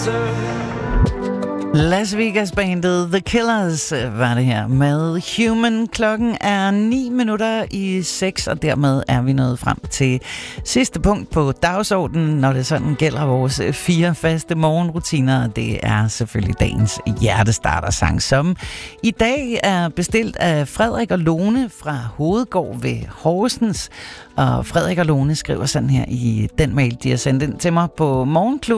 answer. Las Vegas-bandet The Killers var det her med Human. Klokken er 6:09, og dermed er vi nået frem til sidste punkt på dagsordenen, når det sådan gælder vores 4 faste morgenrutiner. Det er selvfølgelig dagens hjertestartersang, som i dag er bestilt af Frederik og Lone fra Hovedgård ved Horsens. Og Frederik og Lone skriver sådan her i den mail, de har sendt ind til mig på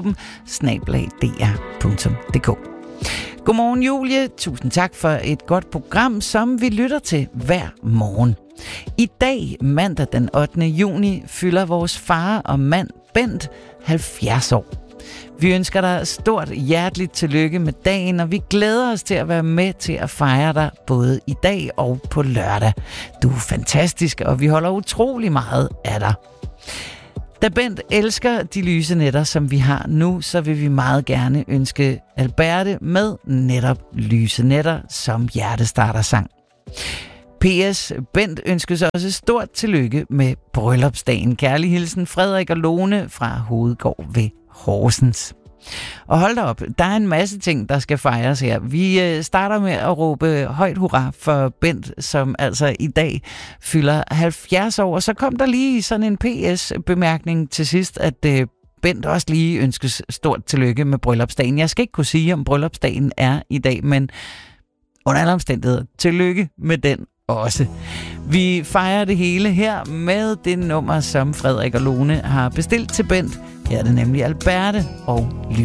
morgenklubben@dr.dk. Godmorgen Julie, tusind tak for et godt program, som vi lytter til hver morgen. I dag, mandag den 8. juni, fylder vores far og mand Bent 70 år. Vi ønsker dig stort hjerteligt tillykke med dagen, og vi glæder os til at være med til at fejre dig både i dag og på lørdag. Du er fantastisk, og vi holder utrolig meget af dig. Da Bent elsker de lyse nætter, som vi har nu, så vil vi meget gerne ønske Alberte med netop lyse nætter som hjertestartersang. P.S. Bent ønskes også stort tillykke med bryllupsdagen. Kærlig hilsen Frederik og Lone fra Hovedgård ved Horsens. Og hold da op, der er en masse ting, der skal fejres her. Vi starter med at råbe højt hurra for Bent, som altså i dag fylder 70 år. Og så kom der lige sådan en PS-bemærkning til sidst, at Bent også lige ønskes stort tillykke med bryllupsdagen. Jeg skal ikke kunne sige, om bryllupsdagen er i dag, men under alle omstændigheder, tillykke med den også. Vi fejrer det hele her med det nummer, som Frederik og Lone har bestilt til Bent. Her er det nemlig Alberte og